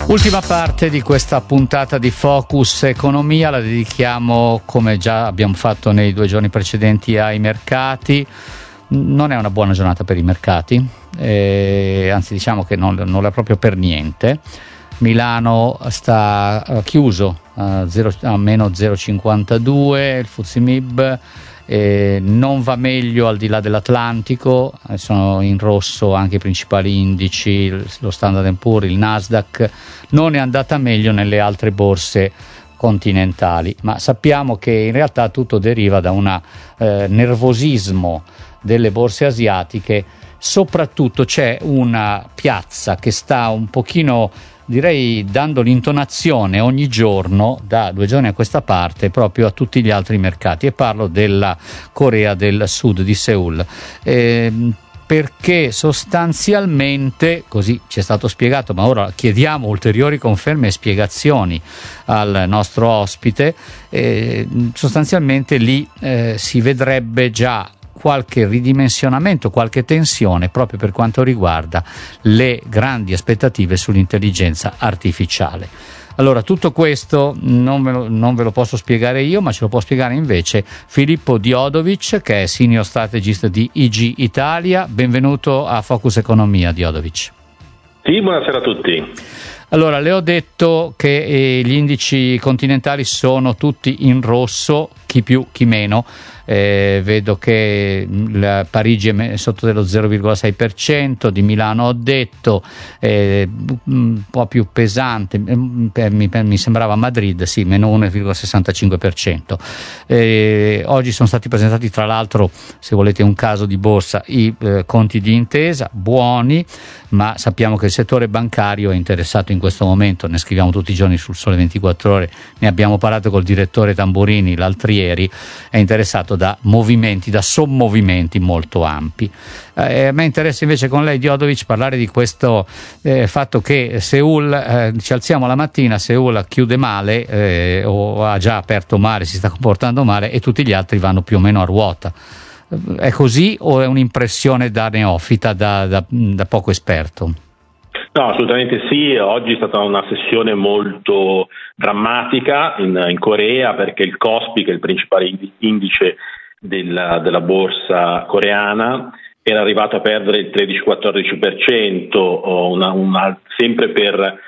Ultima parte di questa puntata di Focus Economia la dedichiamo, come già abbiamo fatto nei 2 giorni precedenti, ai mercati. Non è una buona giornata per i mercati, anzi diciamo che non è proprio per niente. Milano sta chiuso a meno 0,52, il FTSE MIB non va meglio al di là dell'Atlantico, sono in rosso anche i principali indici, lo Standard & Poor's, il Nasdaq. Non è andata meglio nelle altre borse continentali, ma sappiamo che in realtà tutto deriva da un nervosismo delle borse asiatiche. Soprattutto c'è una piazza che sta un pochino, direi, dando l'intonazione ogni giorno, da 2 giorni a questa parte, proprio a tutti gli altri mercati, e parlo della Corea del Sud, di Seoul. Perché sostanzialmente, così ci è stato spiegato, ma ora chiediamo ulteriori conferme e spiegazioni al nostro ospite, sostanzialmente lì si vedrebbe già qualche ridimensionamento, qualche tensione proprio per quanto riguarda le grandi aspettative sull'intelligenza artificiale. Allora, tutto questo non ve lo posso spiegare io, ma ce lo può spiegare invece Filippo Diodovic, che è Senior Strategist di IG Italia. Benvenuto a Focus Economia, Diodovic. Sì, buonasera a tutti. Allora, le ho detto che gli indici continentali sono tutti in rosso, chi più chi meno. Vedo che Parigi è sotto dello 0,6%, di Milano ho detto, un po' più pesante, mi sembrava Madrid, sì, meno 1,65%. Oggi sono stati presentati, tra l'altro, se volete un caso di borsa, i conti di Intesa, buoni, ma sappiamo che il settore bancario è interessato in questo momento, ne scriviamo tutti i giorni sul Sole 24 Ore, ne abbiamo parlato col direttore Tamburini l'altro ieri, è interessato da sommovimenti molto ampi. A me interessa invece con lei, Diodovic, parlare di questo fatto che Seoul, ci alziamo la mattina, Seoul chiude male o ha già aperto male, si sta comportando male, e tutti gli altri vanno più o meno a ruota. È così o è un'impressione da neofita, da poco esperto? No, assolutamente sì. Oggi è stata una sessione molto drammatica in Corea, perché il Kospi, che è il principale indice della borsa coreana, era arrivato a perdere il 13-14%, sempre per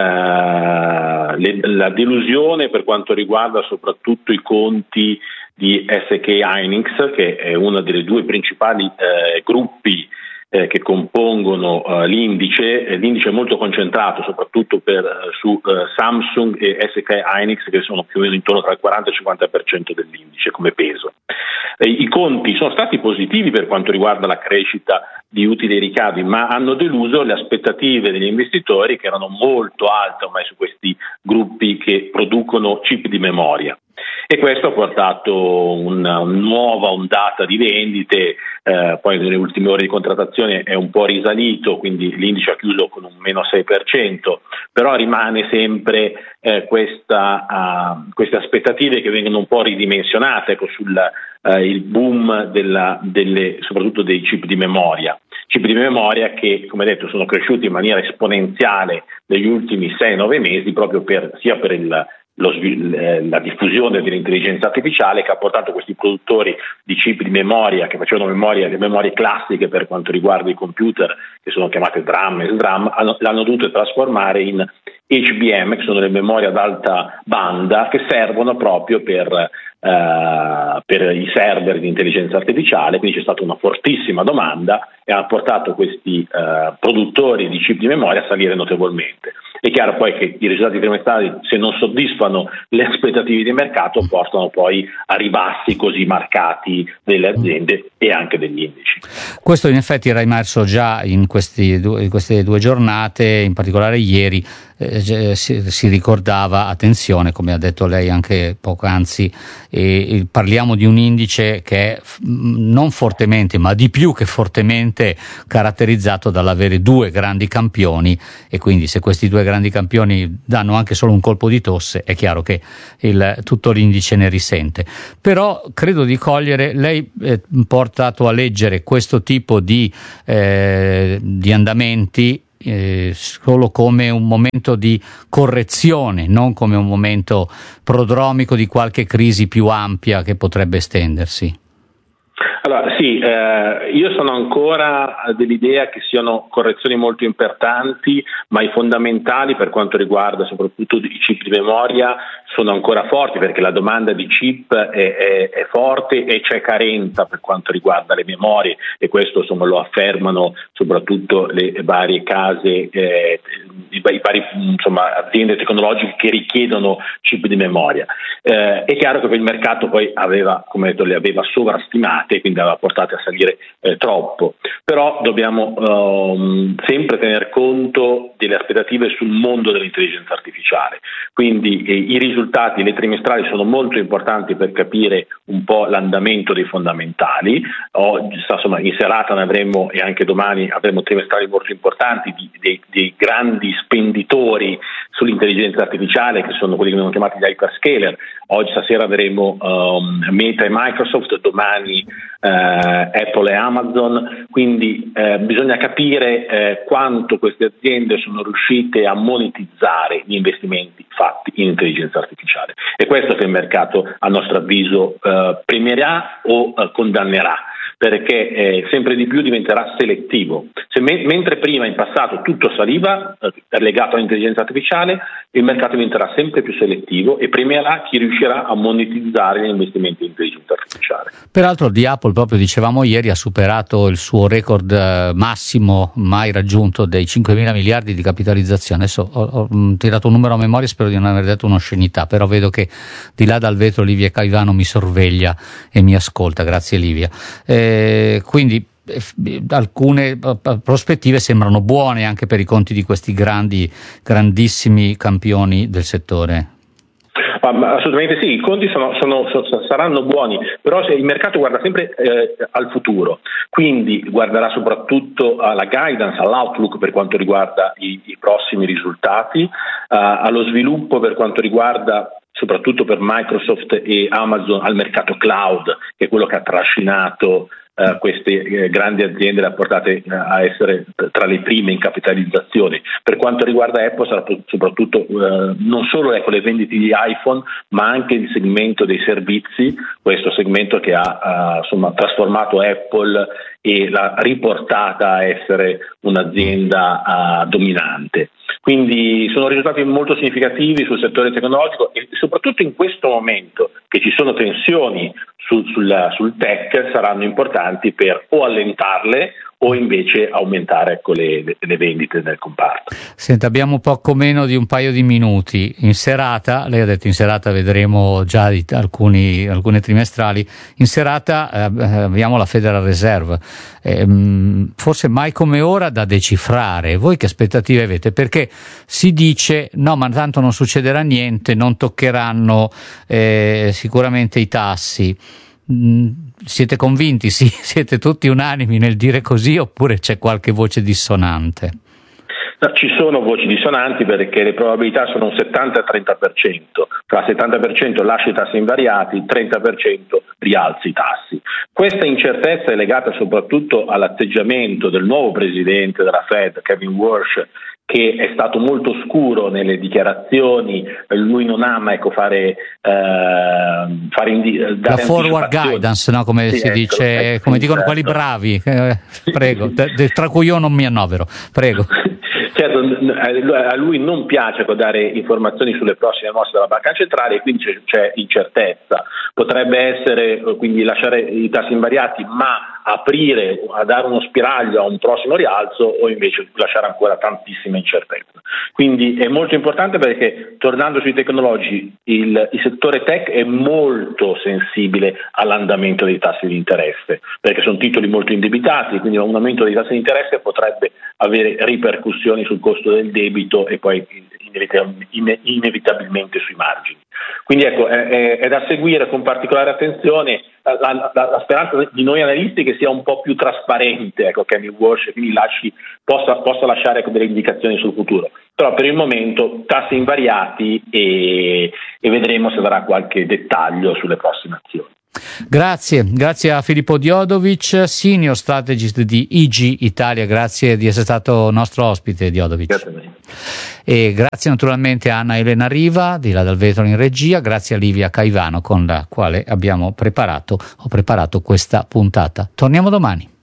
la delusione per quanto riguarda soprattutto i conti di SK Hynix, che è uno delle 2 principali gruppi che compongono l'indice. L'indice è molto concentrato soprattutto su Samsung e SK Hynix, che sono più o meno intorno tra il 40 e il 50% dell'indice come peso. I conti sono stati positivi per quanto riguarda la crescita di utili e ricavi, ma hanno deluso le aspettative degli investitori, che erano molto alte ormai su questi gruppi che producono chip di memoria. E questo ha portato una nuova ondata di vendite, poi nelle ultime ore di contrattazione è un po' risalito, quindi l'indice ha chiuso con un meno 6%, però rimane sempre queste aspettative che vengono un po' ridimensionate sul il boom soprattutto dei chip di memoria. Chip di memoria che, come detto, sono cresciuti in maniera esponenziale negli ultimi 6-9 mesi, proprio sia per la diffusione dell'intelligenza artificiale, che ha portato questi produttori di chip di memoria, che facevano le memorie classiche per quanto riguarda i computer, che sono chiamate DRAM e SRAM, l'hanno dovute trasformare in HBM, che sono le memorie ad alta banda, che servono proprio per i server di intelligenza artificiale. Quindi c'è stata una fortissima domanda e ha portato questi produttori di chip di memoria a salire notevolmente. È chiaro poi che i risultati trimestrali, se non soddisfano le aspettative di mercato, portano poi a ribassi così marcati delle aziende e anche degli indici. Questo in effetti era emerso già in queste 2 giornate, in particolare ieri. Si ricordava, attenzione, come ha detto lei anche poc'anzi, parliamo di un indice che è non fortemente, ma di più che fortemente caratterizzato dall'avere 2 grandi campioni, e quindi se questi 2 grandi campioni danno anche solo un colpo di tosse, è chiaro che tutto l'indice ne risente. Però credo di cogliere, lei portato a leggere questo tipo di andamenti solo come un momento di correzione, non come un momento prodromico di qualche crisi più ampia che potrebbe estendersi. Allora sì, io sono ancora dell'idea che siano correzioni molto importanti, ma i fondamentali per quanto riguarda soprattutto i chip di memoria sono ancora forti, perché la domanda di chip è forte e c'è carenza per quanto riguarda le memorie, e questo insomma lo affermano soprattutto le varie case, i vari aziende tecnologiche che richiedono chip di memoria. È chiaro che il mercato poi aveva, come detto, le aveva sovrastimate, quindi aveva portate a salire troppo, però dobbiamo sempre tener conto delle aspettative sul mondo dell'intelligenza artificiale, quindi i risultati, le trimestrali sono molto importanti per capire un po' l'andamento dei fondamentali. Oggi, insomma, in serata ne avremo, e anche domani avremo trimestrali molto importanti dei grandi spenditori sull'intelligenza artificiale, che sono quelli che vengono chiamati gli hyperscaler. Oggi stasera avremo Meta e Microsoft, domani Apple e Amazon, quindi bisogna capire quanto queste aziende sono riuscite a monetizzare gli investimenti fatti in intelligenza artificiale, e questo che il mercato a nostro avviso premierà o condannerà, perché sempre di più diventerà selettivo. Mentre prima in passato tutto saliva legato all'intelligenza artificiale, il mercato diventerà sempre più selettivo e premierà chi riuscirà a monetizzare gli investimenti in intelligenza artificiale. Peraltro di Apple, proprio dicevamo ieri, ha superato il suo record massimo mai raggiunto dei 5.000 miliardi di capitalizzazione. Adesso ho tirato un numero a memoria, spero di non aver detto un'oscenità, però vedo che di là dal vetro Livia Caivano mi sorveglia e mi ascolta. Grazie Livia. Quindi alcune prospettive sembrano buone anche per i conti di questi grandissimi campioni del settore. Assolutamente sì, i conti saranno buoni, però se il mercato guarda sempre al futuro, quindi guarderà soprattutto alla guidance, all'outlook per quanto riguarda i prossimi risultati, allo sviluppo per quanto riguarda soprattutto per Microsoft e Amazon al mercato cloud, che è quello che ha trascinato queste grandi aziende, le ha portate a essere tra le prime in capitalizzazione. Per quanto riguarda Apple sarà soprattutto non solo le vendite di iPhone, ma anche il segmento dei servizi, questo segmento che ha trasformato Apple e l'ha riportata a essere un'azienda dominante. Quindi sono risultati molto significativi sul settore tecnologico, e soprattutto in questo momento che ci sono tensioni sul tech saranno importanti per o allentarle o invece aumentare le vendite nel comparto. Senta, abbiamo poco meno di un paio di minuti. In serata, lei ha detto in serata vedremo già alcune trimestrali, in serata abbiamo la Federal Reserve, forse mai come ora da decifrare. Voi che aspettative avete? Perché si dice no, ma tanto non succederà niente, non toccheranno sicuramente i tassi. Siete convinti? Sì, siete tutti unanimi nel dire così, oppure c'è qualche voce dissonante? No, ci sono voci dissonanti, perché le probabilità sono un 70-30%, tra 70% lascia i tassi invariati, 30% rialzi i tassi. Questa incertezza è legata soprattutto all'atteggiamento del nuovo presidente della Fed, Kevin Warsh, che è stato molto scuro nelle dichiarazioni. Lui non ama dare la forward guidance, no? Come sì, si dice, come dicono quelli bravi, prego, tra cui io non mi annovero, prego. Certo, a lui non piace dare informazioni sulle prossime mosse della Banca Centrale, e quindi c'è incertezza. Potrebbe essere quindi lasciare i tassi invariati ma aprire a dare uno spiraglio a un prossimo rialzo, o invece lasciare ancora tantissima incertezza. Quindi è molto importante, perché tornando sui tecnologi, il settore tech è molto sensibile all'andamento dei tassi di interesse, perché sono titoli molto indebitati, quindi un aumento dei tassi di interesse potrebbe avere ripercussioni sul costo del debito e poi inevitabilmente sui margini. Quindi ecco, è da seguire con particolare attenzione. La speranza di noi analisti è che sia un po' più trasparente, Kevin Walsh, quindi possa lasciare delle indicazioni sul futuro. Però per il momento tassi invariati, e vedremo se darà qualche dettaglio sulle prossime azioni. Grazie a Filippo Diodovic, Senior Strategist di IG Italia, grazie di essere stato nostro ospite, Diodovic. Grazie a me. E grazie naturalmente a Anna Elena Riva di là dal vetro in regia, grazie a Livia Caivano con la quale ho preparato questa puntata. Torniamo domani.